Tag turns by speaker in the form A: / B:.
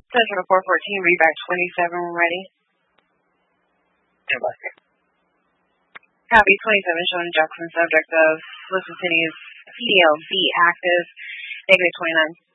A: Central 414, read back 27 when ready. Copy 27 showing Jackson subject of Lisbon City is PLB active. Negative 29